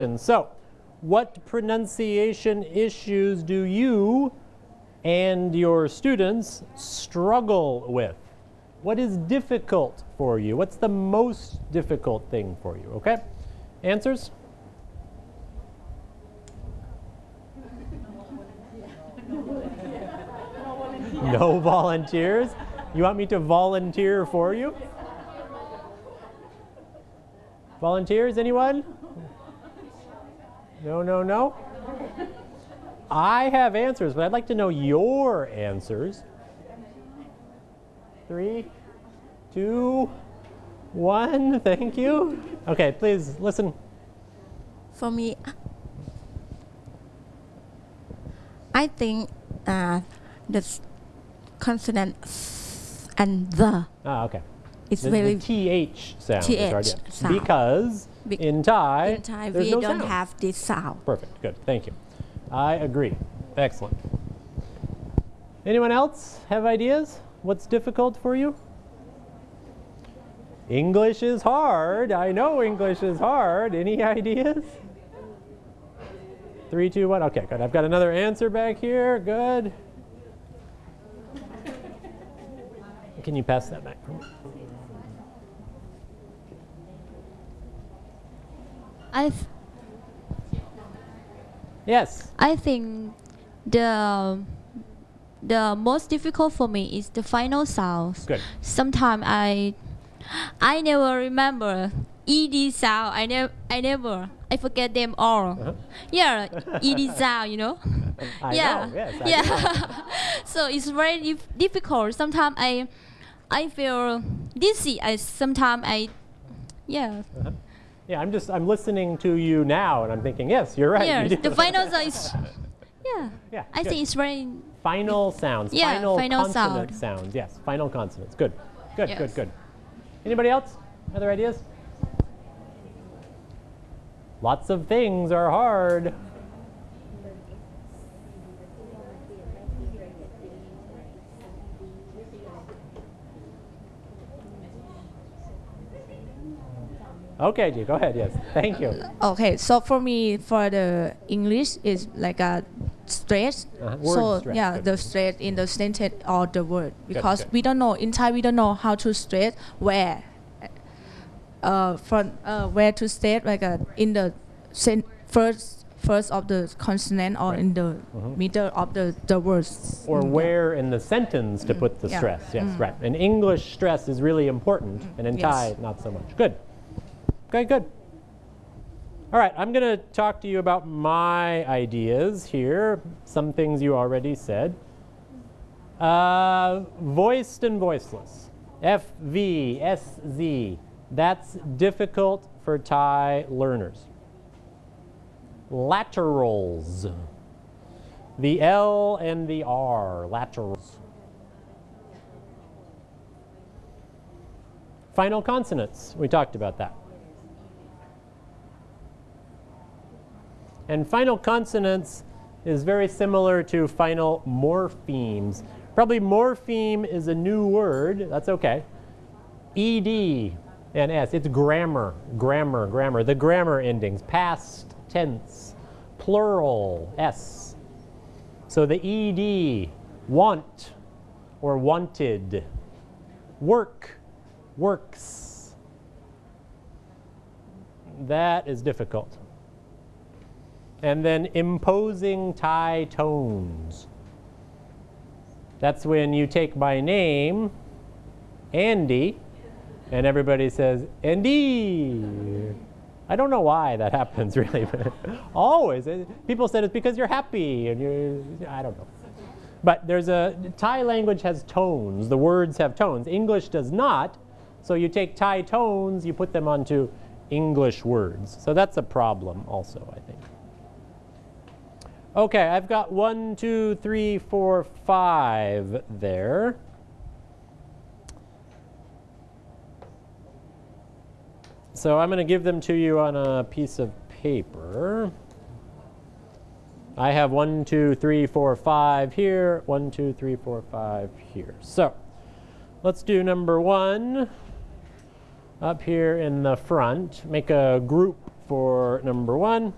And so, what pronunciation issues do you and your students struggle with? What is difficult for you? What's the most difficult thing for you? Okay? Answers? No volunteers? You want me to volunteer for you? Volunteers, anyone? No, no, no? I have answers, but I'd like to know your answers. 3, 2, 1, thank you. Okay, please listen. For me, I think the consonant and the. Ah, okay. It's the very TH sound. TH sound. Because in Thai, there's we no don't sound. have this sound. Perfect, good, thank you. I agree, excellent. Anyone else have ideas? What's difficult for you? English is hard. I know English is hard. Any ideas? 3, 2, 1. Okay, good. I've got another answer back here. Good. Can you pass that back for me? Yes. I think the most difficult for me is the final sounds. Good. Sometimes I never remember ed sound. I forget them all. Yeah, ed sound, you know. I yeah, know, yes, yeah. I So it's very difficult. Sometimes I feel dizzy. Yeah. Yeah, I'm listening to you now, and I'm thinking, yes, you're right. Yeah, you do. the final sound is. Yeah. Yeah, I good. think it's very. Final sounds. Yeah, final final consonant sound. sounds. Yes, final consonants. Good. Good, Yes. good, good. Anybody else? Other ideas? Lots of things are hard. Okay, G, go ahead. Yes, thank you. Okay, so for me, for the English is like a stress. Word So stress, yeah, good. the stress in the sentence or the word, because good. we don't know in Thai, we don't know how to stress where, where to stress like in the first of the consonant or in the middle of the words. Or where in the sentence to put the Yeah. stress. Yes, right. In English, stress is really important, and in Yes. Thai, not so much. Good. Okay, good. All right, I'm going to talk to you about my ideas here. Some things you already said. Voiced and voiceless. FV, SZ. That's difficult for Thai learners. Laterals. The L and the R, laterals. Final consonants, we talked about that. And final consonants is very similar to final morphemes. Probably morpheme is a new word, that's okay. ED and S, it's grammar, grammar. The grammar endings, past tense, plural, S. So the ED, want or wanted, work, works. That is difficult. And then imposing Thai tones. That's when you take my name, Andy, and everybody says, Andy. I don't know why that happens, really, but always. People said it's because you're happy, and I don't know. But Thai language has tones. The words have tones. English does not. So you take Thai tones, you put them onto English words. So that's a problem also, I think. Okay, I've got 1, 2, 3, 4, 5 there. So I'm going to give them to you on a piece of paper. I have 1, 2, 3, 4, 5 here, 1, 2, 3, 4, 5 here. So let's do number 1 up here in the front. Make a group for number 1.